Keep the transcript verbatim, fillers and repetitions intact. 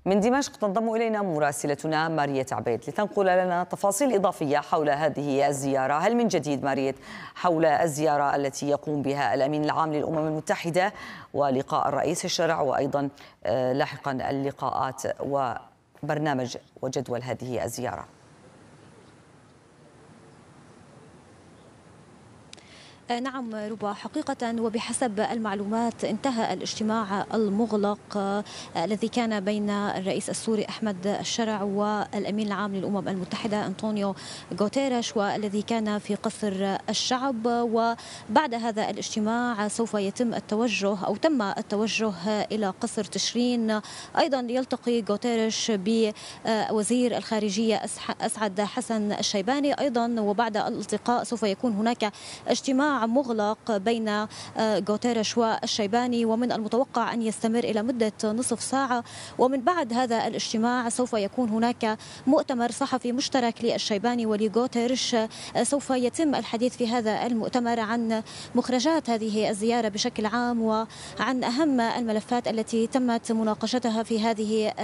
من دمشق تنضم إلينا مراسلتنا ماريت عبيد لتنقل لنا تفاصيل إضافية حول هذه الزيارة. هل من جديد ماريت حول الزيارة التي يقوم بها الأمين العام للأمم المتحدة ولقاء الرئيس الشرع وأيضا لاحقا اللقاءات وبرنامج وجدول هذه الزيارة؟ نعم ربا، حقيقة وبحسب المعلومات انتهى الاجتماع المغلق الذي كان بين الرئيس السوري أحمد الشرع والأمين العام للأمم المتحدة أنطونيو غوتيريش، والذي كان في قصر الشعب. وبعد هذا الاجتماع سوف يتم التوجه أو تم التوجه إلى قصر تشرين أيضا ليلتقي غوتيريش بوزير الخارجية أسعد حسن الشيباني أيضا. وبعد الالتقاء سوف يكون هناك اجتماع مغلق بين غوتيريش والشيباني، ومن المتوقع أن يستمر إلى مدة نصف ساعة. ومن بعد هذا الاجتماع سوف يكون هناك مؤتمر صحفي مشترك للشيباني ولغوتيريش. سوف يتم الحديث في هذا المؤتمر عن مخرجات هذه الزيارة بشكل عام وعن أهم الملفات التي تمت مناقشتها في هذه